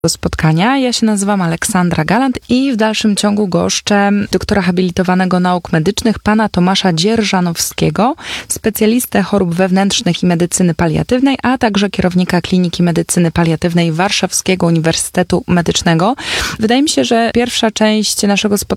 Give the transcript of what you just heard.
spotkania. Ja się nazywam Aleksandra Galant i w dalszym ciągu goszczę doktora habilitowanego nauk medycznych, pana Tomasza Dzierżanowskiego, specjalistę chorób wewnętrznych i medycyny paliatywnej, a także kierownika Kliniki Medycyny Paliatywnej Warszawskiego Uniwersytetu Medycznego. Wydaje mi się, że pierwsza część naszego spotkania